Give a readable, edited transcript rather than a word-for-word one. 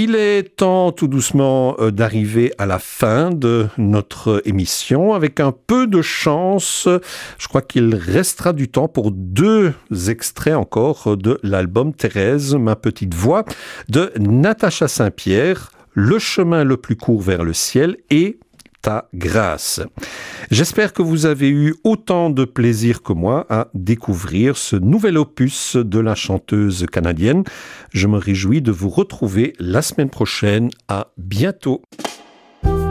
Il est temps tout doucement d'arriver à la fin de notre émission. Avec un peu de chance, je crois qu'il restera du temps pour 2 extraits encore de l'album Thérèse, ma petite voix, de Natacha Saint-Pierre, Le chemin le plus court vers le ciel et Ta grâce. J'espère que vous avez eu autant de plaisir que moi à découvrir ce nouvel opus de la chanteuse canadienne. Je me réjouis de vous retrouver la semaine prochaine. À bientôt.